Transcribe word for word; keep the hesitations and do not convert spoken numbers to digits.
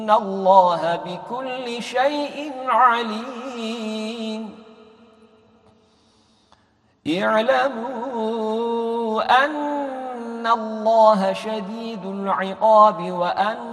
إن الله بكل شيء عليم اعلموا أن الله شديد العقاب وأن